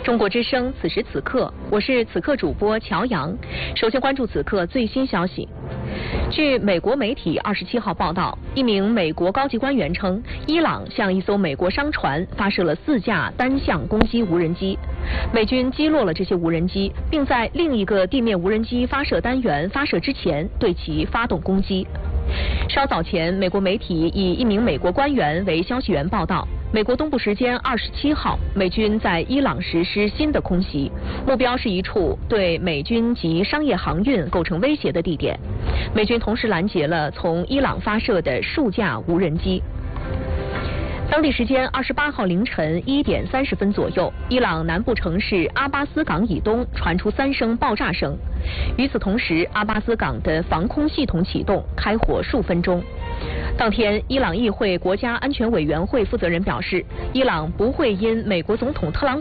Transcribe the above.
中国之声，此时此刻，我是此刻主播乔阳。首先关注此刻最新消息。据美国媒体27号报道，一名美国高级官员称，伊朗向一艘美国商船发射了4架单向攻击无人机，美军击落了这些无人机，并在另一个地面无人机发射单元发射之前对其发动攻击。稍早前，美国媒体以一名美国官员为消息源报道，美国东部时间27号，美军在伊朗实施新的空袭，目标是一处对美军及商业航运构成威胁的地点。美军同时拦截了从伊朗发射的数架无人机。当地时间28号凌晨1点30分左右，伊朗南部城市阿巴斯港以东传出3声爆炸声。与此同时，阿巴斯港的防空系统启动，开火数分钟。当天，伊朗议会国家安全委员会负责人表示，伊朗不会因美国总统特朗